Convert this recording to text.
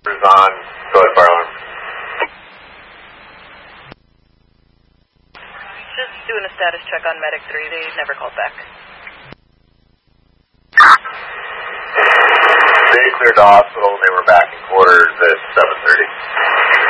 on. Go ahead, fire alarm. Just doing a status check on Medic 3. They never called back. They cleared the hospital and they were back in quarters at 7:30.